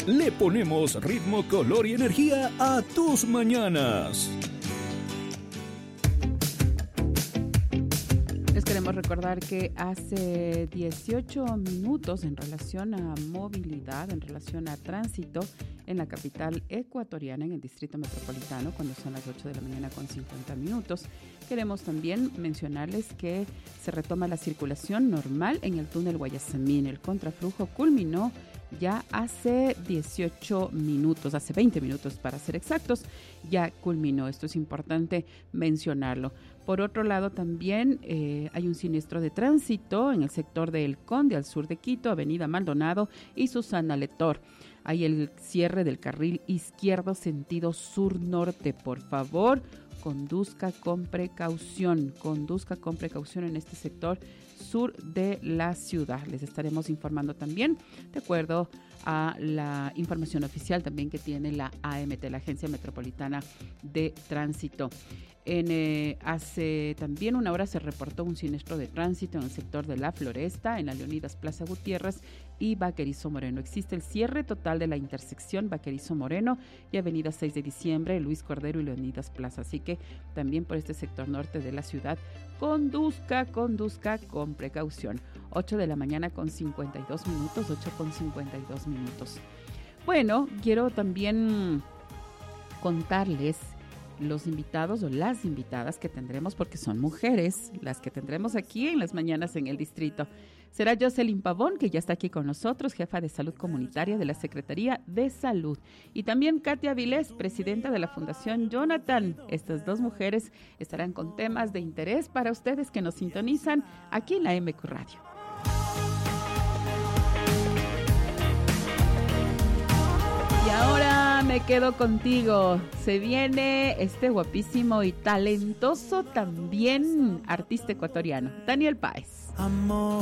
Le ponemos ritmo, color y energía a tus mañanas. Les queremos recordar que hace 18 minutos, en relación a movilidad, en relación a tránsito en la capital ecuatoriana, en el Distrito Metropolitano, cuando son las 8 de la mañana con 50 minutos, queremos también mencionarles que se retoma la circulación normal en el túnel Guayasamín. El contraflujo culminó ya hace 18 minutos, hace 20 minutos para ser exactos, ya culminó. Esto es importante mencionarlo. Por otro lado, también hay un siniestro de tránsito en el sector de El Conde, al sur de Quito, Avenida Maldonado y Susana Letor. Hay el cierre del carril izquierdo sentido sur-norte. Por favor, conduzca con precaución en este sector sur de la ciudad. Les estaremos informando también, de acuerdo a la información oficial también que tiene la AMT, la Agencia Metropolitana de Tránsito. Hace también una hora se reportó un siniestro de tránsito en el sector de La Floresta, en la Leonidas Plaza Gutiérrez y Vaquerizo Moreno. Existe el cierre total de la intersección Vaquerizo Moreno y Avenida 6 de Diciembre, Luis Cordero y Leonidas Plaza. Así que también por este sector norte de la ciudad, conduzca con precaución. 8 de la mañana con 52 minutos, 8 con 52 minutos. Bueno, quiero también contarles los invitados o las invitadas que tendremos, porque son mujeres las que tendremos aquí en las mañanas en el distrito. Será Jocelyn Pavón, que ya está aquí con nosotros, jefa de salud comunitaria de la Secretaría de Salud. Y también Katia Vilés, presidenta de la Fundación Jonathan. Estas dos mujeres estarán con temas de interés para ustedes que nos sintonizan aquí en la MQ Radio. Y ahora me quedo contigo. Se viene este guapísimo y talentoso también artista ecuatoriano, Daniel Páez. Amor.